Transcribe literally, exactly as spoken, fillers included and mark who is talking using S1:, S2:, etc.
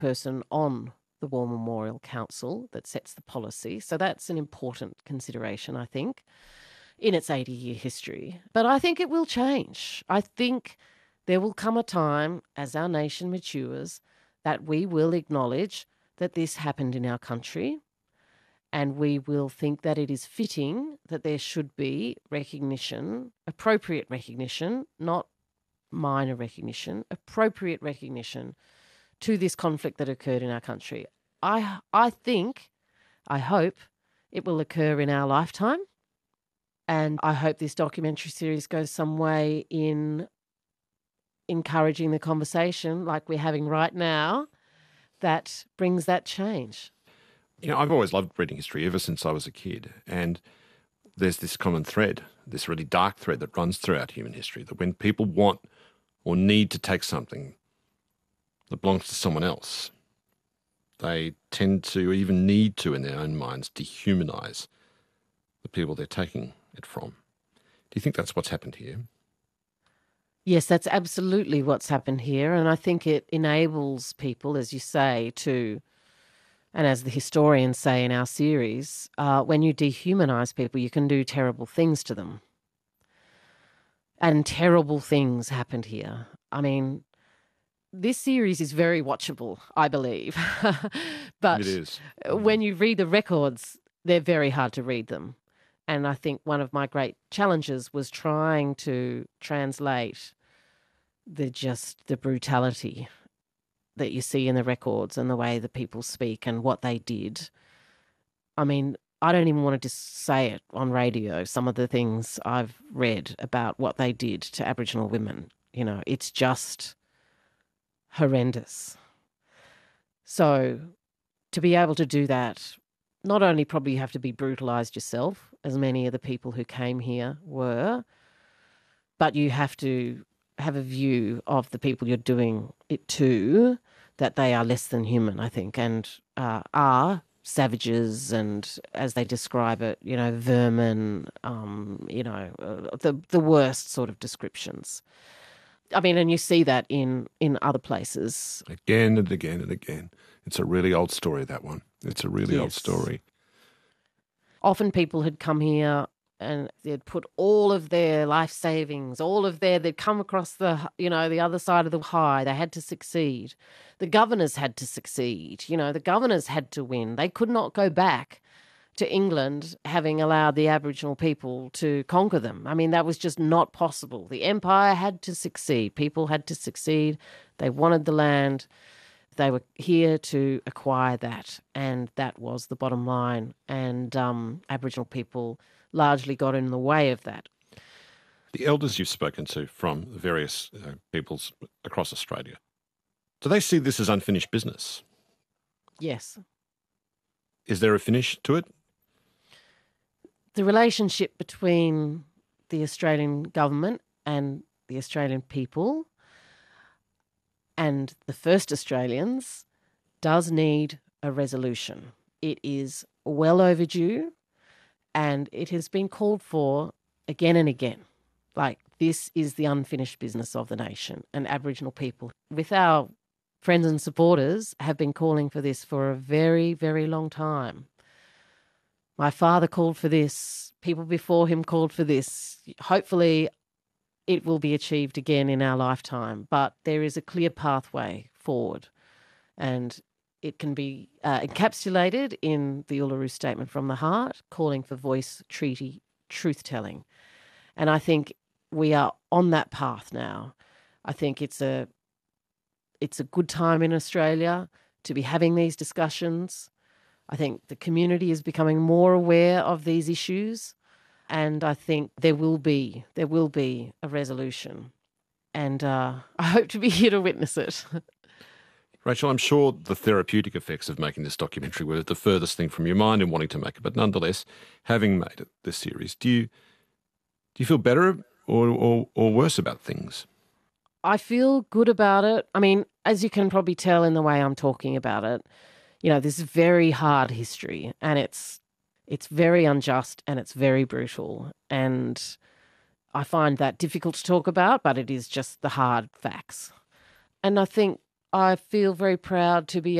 S1: person on the War Memorial Council that sets the policy. So that's an important consideration, I think, in its eighty-year history. But I think it will change. I think there will come a time as our nation matures that we will acknowledge that this happened in our country, and we will think that it is fitting that there should be recognition, appropriate recognition, not minor recognition, appropriate recognition to this conflict that occurred in our country. I I think, I hope it will occur in our lifetime, and I hope this documentary series goes some way in encouraging the conversation like we're having right now that brings that change.
S2: You know, I've always loved reading history ever since I was a kid, and there's this common thread, this really dark thread that runs throughout human history, that when people want or need to take something that belongs to someone else, they tend to, even need to in their own minds, dehumanize the people they're taking it from. Do you think that's what's happened here?
S1: Yes, that's absolutely what's happened here, and I think it enables people, as you say, to, and as the historians say in our series, uh, when you dehumanize people, you can do terrible things to them. And terrible things happened here. I mean, this series is very watchable, I believe. But
S2: it is.
S1: When you read the records, they're very hard to read them. And I think one of my great challenges was trying to translate the just the brutality that you see in the records and the way the people speak and what they did. I mean, I don't even want to just say it on radio, some of the things I've read about what they did to Aboriginal women. You know, it's just horrendous. So to be able to do that, not only probably you have to be brutalised yourself, as many of the people who came here were, but you have to have a view of the people you're doing it to, that they are less than human, I think, and uh, are savages and, as they describe it, you know, vermin, um, you know, uh, the the worst sort of descriptions. I mean, and you see that in, in other places.
S2: Again and again and again. It's a really old story, that one. It's a really
S1: Yes.
S2: old story.
S1: Often people had come here and they'd put all of their life savings, all of their, they'd come across the, you know, the other side of the high. They had to succeed. The governors had to succeed. You know, the governors had to win. They could not go back to England having allowed the Aboriginal people to conquer them. I mean, that was just not possible. The empire had to succeed. People had to succeed. They wanted the land. They were here to acquire that, and that was the bottom line. And um, Aboriginal people largely got in the way of that.
S2: The elders you've spoken to from the various uh, peoples across Australia, do they see this as unfinished business?
S1: Yes.
S2: Is there a finish to it?
S1: The relationship between the Australian government and the Australian people and the first Australians does need a resolution. It is well overdue, and it has been called for again and again. Like, this is the unfinished business of the nation, and Aboriginal people, with our friends and supporters, have been calling for this for a very, very long time. My father called for this. People before him called for this. Hopefully it will be achieved again in our lifetime, but there is a clear pathway forward, and it can be uh, encapsulated in the Uluru Statement from the Heart, calling for voice, treaty, truth-telling. And I think we are on that path now. I think it's a it's a good time in Australia to be having these discussions. I think the community is becoming more aware of these issues, and I think there will be there will be a resolution, and uh, I hope to be here to witness it.
S2: Rachel, I'm sure the therapeutic effects of making this documentary were the furthest thing from your mind in wanting to make it, but nonetheless, having made it, this series, do you do you feel better or, or, or worse about things?
S1: I feel good about it. I mean, as you can probably tell in the way I'm talking about it, you know, this is very hard history, and it's it's very unjust and it's very brutal. And I find that difficult to talk about, but it is just the hard facts. And I think I feel very proud to be